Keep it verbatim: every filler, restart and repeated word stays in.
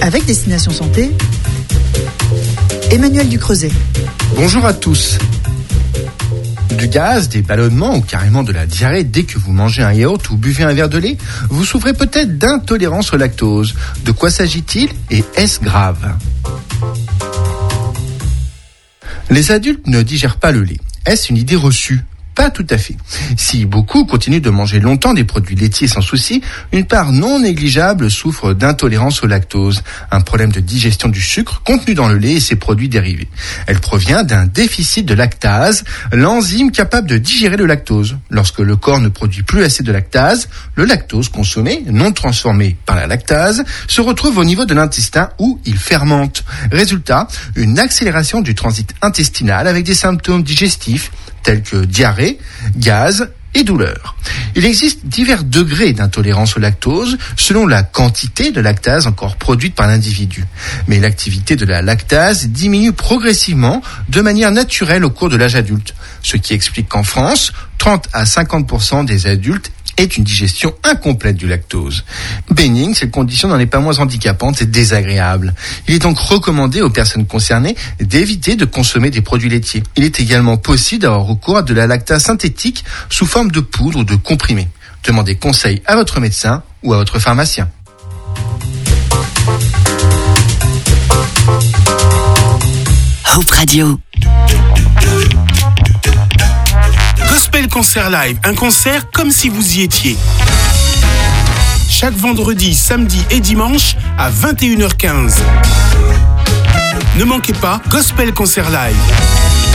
Avec Destination Santé, Emmanuel Ducreuset. Bonjour à tous. Du gaz, des ballonnements ou carrément de la diarrhée dès que vous mangez un yaourt ou buvez un verre de lait, vous souffrez peut-être d'intolérance au lactose. De quoi s'agit-il et est-ce grave ? Les adultes ne digèrent pas le lait. Est-ce une idée reçue ? Pas tout à fait. Si beaucoup continuent de manger longtemps des produits laitiers sans souci, une part non négligeable souffre d'intolérance au lactose, un problème de digestion du sucre contenu dans le lait et ses produits dérivés. Elle provient d'un déficit de lactase, l'enzyme capable de digérer le lactose. Lorsque le corps ne produit plus assez de lactase, le lactose consommé, non transformé par la lactase, se retrouve au niveau de l'intestin où il fermente. Résultat, une accélération du transit intestinal avec des symptômes digestifs tels que diarrhée, gaz et douleur. Il existe divers degrés d'intolérance au lactose selon la quantité de lactase encore produite par l'individu. Mais l'activité de la lactase diminue progressivement de manière naturelle au cours de l'âge adulte, ce qui explique qu'en France, trente à cinquante pour cent des adultes est une digestion incomplète du lactose. Bénigne, cette condition n'en est pas moins handicapante et désagréable. Il est donc recommandé aux personnes concernées d'éviter de consommer des produits laitiers. Il est également possible d'avoir recours à de la lactase synthétique sous forme de poudre ou de comprimé. Demandez conseil à votre médecin ou à votre pharmacien. Hope Radio. Gospel Concert Live, un concert comme si vous y étiez. Chaque vendredi, samedi et dimanche à vingt et une heures quinze. Ne manquez pas Gospel Concert Live.